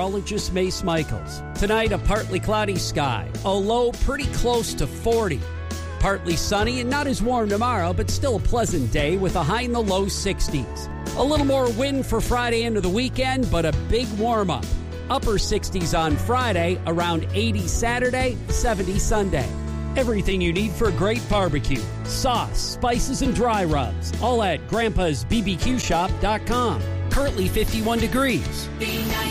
meteorologist Mace Michaels. Tonight, a partly cloudy sky, a low pretty close to 40. Partly sunny and not as warm tomorrow, but still a pleasant day with a high in the low 60s. A little more wind for Friday into the weekend, but a big warm-up. Upper 60s on Friday, around 80 Saturday, 70 Sunday. Everything you need for a great barbecue. Sauce, spices, and dry rubs. All at Grandpa'sBBQShop.com. Currently 51 degrees.